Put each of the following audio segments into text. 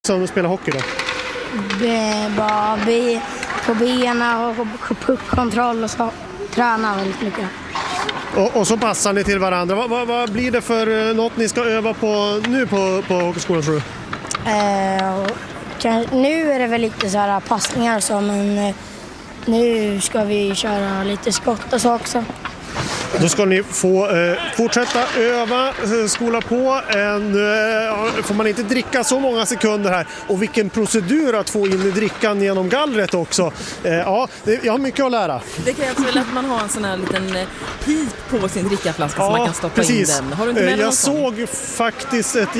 som spelar hockey då? Bara på benen och puckkontroll och så tränar väldigt mycket. Och så passar ni till varandra. Vad blir det för något ni ska öva på nu på hockeyskolan, tror du? Nu är det väl lite så här passningar och så, men nu ska vi köra lite skott och så också. Då ska ni få fortsätta öva, skola på. Får man inte dricka så många sekunder här. Och vilken procedur att få in i drickan genom gallret också. Jag har mycket att lära. Det krävs väl att man har en sån här liten pip på sin drickaflaska så man kan stoppa in den. Har du inte med jag såg faktiskt ett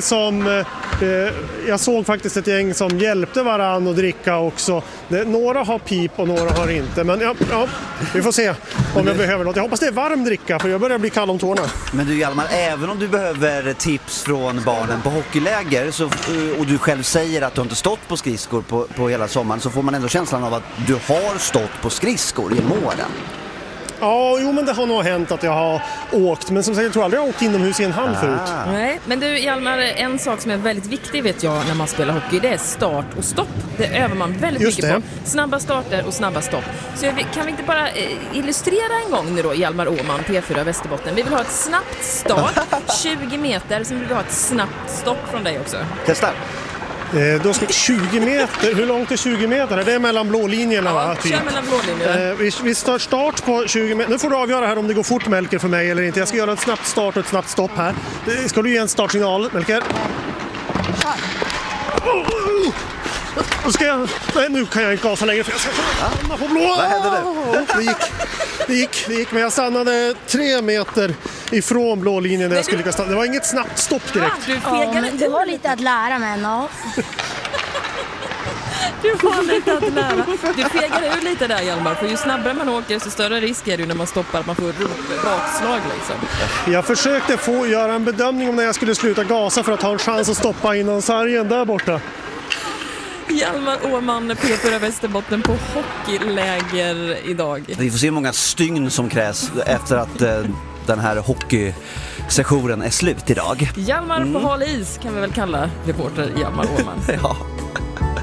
gäng som hjälpte varann att dricka också. Några har pip och några har inte. Men vi får se om jag behöver något. Jag hoppas det är varm dricka, för jag börjar bli kall om tårna. Men du Hjalmar, även om du behöver tips från barnen på hockeyläger och du själv säger att du inte stått på skridskor på hela sommaren, så får man ändå känslan av att du har stått på skridskor genom åren. Ja, men det har nog hänt att jag har åkt. Men som sagt, jag tror aldrig jag har åkt inomhus i en hand förut. Nej, men du Hjalmar, en sak som är väldigt viktig vet jag när man spelar hockey, det är start och stopp. Det övar man väldigt mycket på. Snabba starter och snabba stopp. Så kan vi inte bara illustrera en gång nu då, Hjalmar Åman, P4 Västerbotten. Vi vill ha ett snabbt start, 20 meter, sen vill vi ha ett snabbt stopp från dig också. Testa. Då ska 20 meter. Hur långt är 20 meter? Det är mellan blålinjerna, va? Ja, kör mellan blålinjerna. Vi står start på 20 meter. Nu får du avgöra här om det går fort, Melker, för mig eller inte. Jag ska göra ett snabbt start och ett snabbt stopp här. Ska du ge en startsignal, Melker? Nej, nu kan jag inte gasa längre för jag ska stanna på blå. Vad hände där? Det gick, men jag stannade 3 meter ifrån blålinjen när jag skulle lyckas stanna. Det var inget snabbt stopp direkt. Det var lite att lära mig ändå. Du fegar ur lite där, Hjalmar, för ju snabbare man åker så större risk är det när man stoppar att man får ett bakslag liksom. Jag försökte göra en bedömning om när jag skulle sluta gasa för att ha en chans att stoppa innan sargen där borta. Hjalmar Åman, P4 Västerbotten på hockeyläger idag. Vi får se hur många stygn som krävs efter att den här hockeysessionen är slut idag. Hjalmar på hal is kan vi väl kalla reporter Hjalmar Åman. Ja.